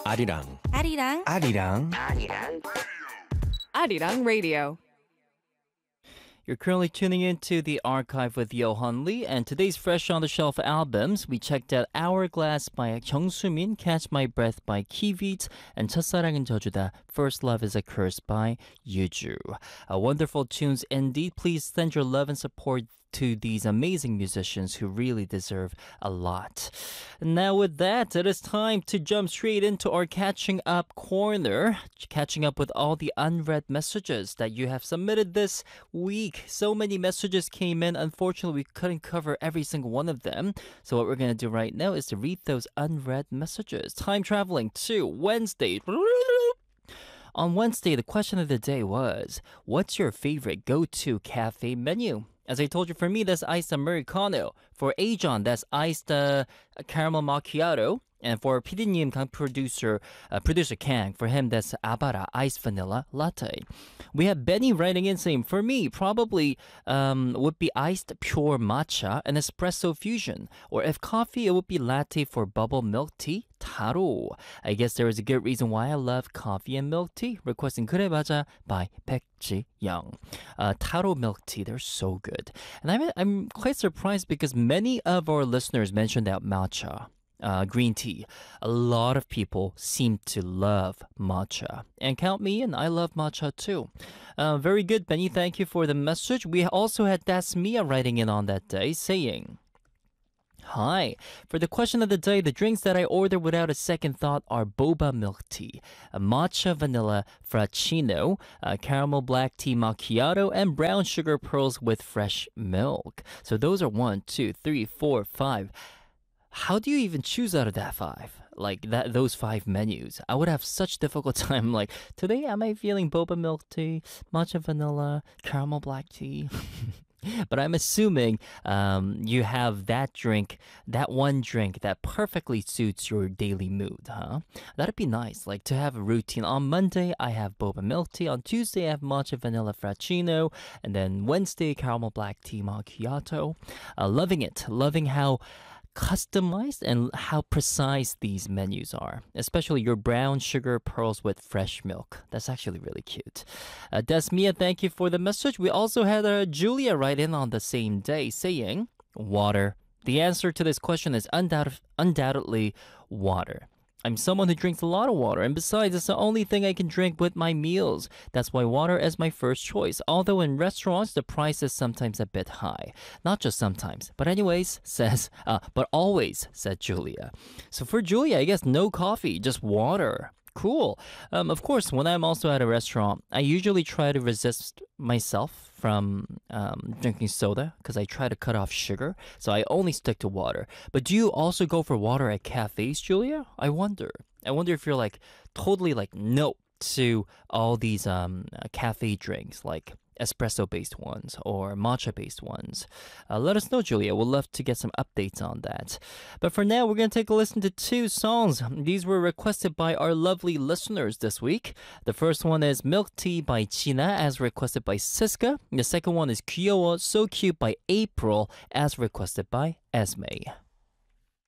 아리랑 아리랑 아리랑 Arirang Radio. You're currently tuning into The Archive with Johan Lee, and today's Fresh on the Shelf albums, we checked out Hourglass by Jung Soo-min, Catch My Breath by Kivit, and 첫사랑은 저주다, First Love is a Curse by Yuju. Wonderful tunes indeed. Please send your love and support to these amazing musicians who really deserve a lot. Now with that, it is time to jump straight into our catching up corner, catching up with all the unread messages that you have submitted this week. So many messages came in. Unfortunately, we couldn't cover every single one of them. So what we're going to do right now is to read those unread messages. Time traveling to Wednesday. On Wednesday, the question of the day was, what's your favorite go-to cafe menu? As I told you, for me, that's iced Americano. For Ajon, that's iced caramel macchiato. And for PD님, producer Kang, for him, that's Abara, iced vanilla latte. We have Benny writing in saying, for me, probably would be iced pure matcha and espresso fusion. Or if coffee, it would be latte for bubble milk tea, taro. I guess there is a good reason why I love coffee and milk tea. Requesting 그래 맞아 by Baekji Young. Taro milk tea, they're so good. And I'm quite surprised because many of our listeners mentioned that matcha. Green tea. A lot of people seem to love matcha. And count me in, I love matcha too. Very good, Benny. Thank you for the message. We also had That's Mia writing in on that day saying, hi. For the question of the day, the drinks that I order without a second thought are boba milk tea, a matcha vanilla frappuccino, caramel black tea macchiato, and brown sugar pearls with fresh milk. So those are 1, 2, 3, 4, 5. How do you even choose out of that 5? Like those 5 menus. I would have such difficult time. Like, today am I feeling boba milk tea, matcha vanilla, caramel black tea? But I'm assuming you have that drink, that one drink that perfectly suits your daily mood, huh? That'd be nice, like to have a routine. On Monday, I have boba milk tea. On Tuesday, I have matcha vanilla frappuccino. And then Wednesday, caramel black tea macchiato. Loving it. Loving how customized and how precise these menus are, especially your brown sugar pearls with fresh milk. That's actually really cute. Desmia, thank you for the message. We also had Julia write in on the same day saying, water. The answer to this question is undoubtedly water. I'm someone who drinks a lot of water, and besides, it's the only thing I can drink with my meals. That's why water is my first choice, although in restaurants, the price is sometimes a bit high. Not just sometimes, but anyways, but always, said Julia. So for Julia, I guess no coffee, just water. Cool. Of course, when I'm also at a restaurant, I usually try to resist myself from drinking soda because I try to cut off sugar. So I only stick to water. But do you also go for water at cafes, Julia? I wonder if you're like totally like no to all these cafe drinks like espresso-based ones or matcha-based ones. Let us know, Julia. We'd love to get some updates on that. But for now, we're going to take a listen to 2 songs. These were requested by our lovely listeners this week. The first one is Milk Tea by China, as requested by Siska. The second one is 귀여워, So Cute by April, as requested by Esme.